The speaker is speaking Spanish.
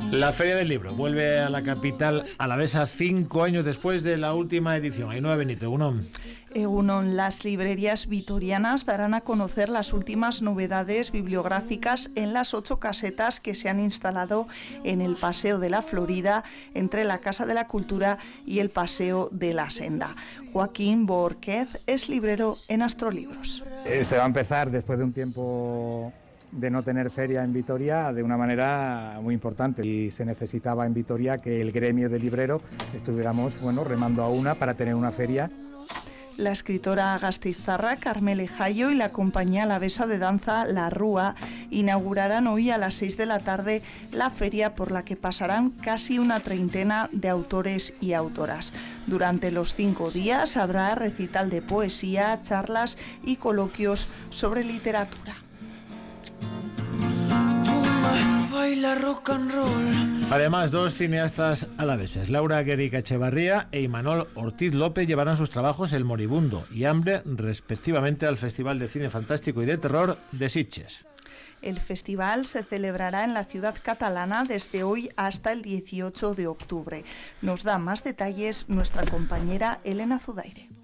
La Feria del Libro vuelve a la capital alavesa 5 años después de la última edición. Ainhoa Benito, Egunon. Egunon, las librerías vitorianas darán a conocer las últimas novedades bibliográficas en las 8 casetas que se han instalado en el Paseo de la Florida, entre la Casa de la Cultura y el Paseo de la Senda. Joaquín Borquez es librero en Astrolibros. Se va a empezar después de un tiempo de no tener feria en Vitoria de una manera muy importante, y se necesitaba en Vitoria que el gremio de libreros estuviéramos remando a una para tener una feria. La escritora gasteiztarra Carmele Jayo y la compañía alavesa de danza La Rúa inaugurarán hoy a las 6 de la tarde la feria, por la que pasarán casi una treintena de autores y autoras. Durante los 5 días habrá recital de poesía, charlas y coloquios sobre literatura. Baila rock and roll. Además, 2 cineastas alaveses, Laura Guerrica Echevarría e Imanol Ortiz López, llevarán sus trabajos El Moribundo y Hambre, respectivamente, al Festival de Cine Fantástico y de Terror de Sitges. El festival se celebrará en la ciudad catalana desde hoy hasta el 18 de octubre. Nos da más detalles nuestra compañera Elena Zudaire.